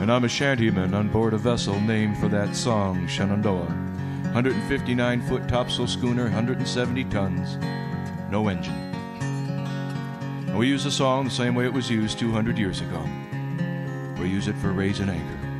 And I'm a shantyman on board a vessel named for that song, Shenandoah. 159-foot topsail schooner, 170 tons, no engine. And we use the song the same way it was used 200 years ago. We use it for raising anchor.